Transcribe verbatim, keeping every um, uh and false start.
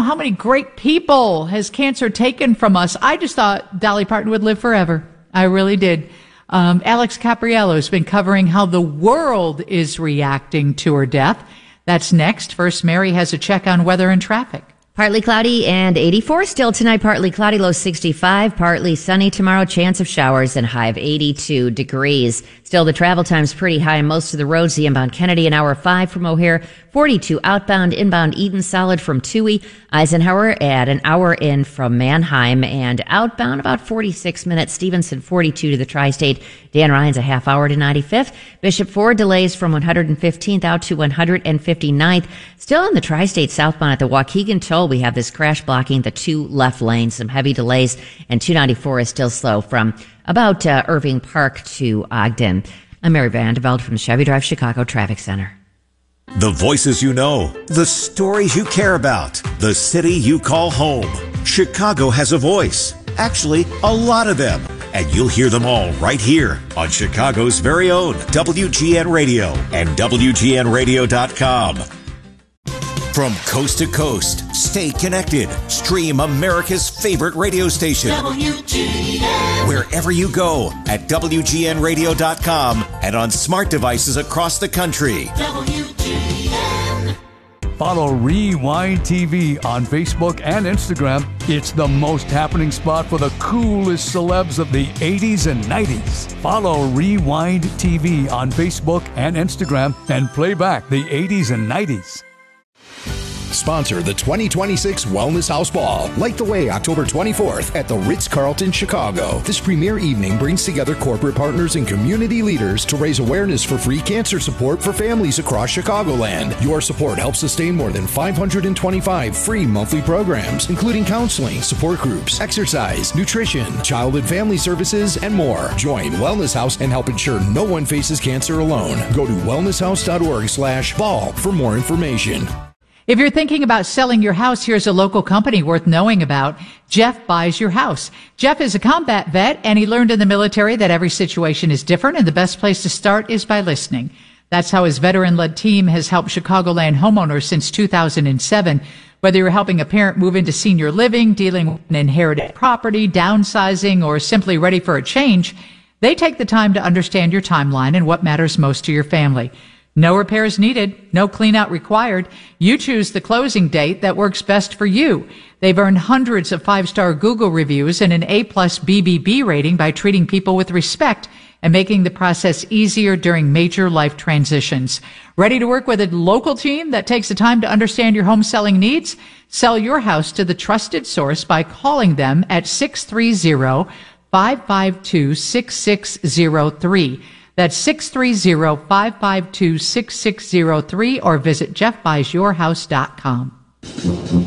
how many great people has cancer taken from us. I just thought Dolly Parton would live forever. I really did. Um, Alex Capriello has been covering how the world is reacting to her death. That's next. First, Mary has a check on weather and traffic. Partly cloudy and eighty-four still tonight. Partly cloudy, low sixty-five. Partly sunny tomorrow. Chance of showers and high of eighty-two degrees. Still, the travel time's pretty high on most of the roads. The inbound Kennedy, an hour five from O'Hare. forty-two outbound. Inbound Eden solid from Toohey. Eisenhower at an hour in from Mannheim. And outbound about forty-six minutes. Stevenson forty-two to the Tri-State. Dan Ryan's a half hour to ninety-fifth. Bishop Ford delays from one hundred fifteenth out to one hundred fifty-ninth. Still in the Tri-State southbound at the Waukegan Toll, we have this crash blocking the two left lanes. Some heavy delays, and two ninety-four is still slow from about uh, Irving Park to Ogden. I'm Mary Vandeveld from the Chevy Drive Chicago Traffic Center. The voices you know, the stories you care about, the city you call home. Chicago has a voice. Actually, a lot of them. And you'll hear them all right here on Chicago's very own W G N Radio and W G N radio dot com. From coast to coast, stay connected. Stream America's favorite radio station. W G N. Wherever you go at W G N radio dot com and on smart devices across the country. W G N. Follow Rewind T V on Facebook and Instagram. It's the most happening spot for the coolest celebs of the eighties and nineties. Follow Rewind T V on Facebook and Instagram and play back the eighties and nineties. Sponsor the twenty twenty-six Wellness House Ball. Light the way October twenty-fourth at the Ritz-Carlton, Chicago. This premier evening brings together corporate partners and community leaders to raise awareness for free cancer support for families across Chicagoland. Your support helps sustain more than five hundred twenty-five free monthly programs, including counseling, support groups, exercise, nutrition, child and family services, and more. Join Wellness House and help ensure no one faces cancer alone. Go to wellness house dot org slash ball for more information. If you're thinking about selling your house, here's a local company worth knowing about. Jeff Buys Your House. Jeff is a combat vet, and he learned in the military that every situation is different, and the best place to start is by listening. That's how his veteran-led team has helped Chicagoland homeowners since two thousand seven. Whether you're helping a parent move into senior living, dealing with an inherited property, downsizing, or simply ready for a change, they take the time to understand your timeline and what matters most to your family. No repairs needed, no clean out required. You choose the closing date that works best for you. They've earned hundreds of five-star Google reviews and an A plus B B B rating by treating people with respect and making the process easier during major life transitions. Ready to work with a local team that takes the time to understand your home selling needs? Sell your house to the trusted source by calling them at six three zero, five five two, six six zero three. That's six three zero, five five two, six six zero three or visit jeff buys your house dot com.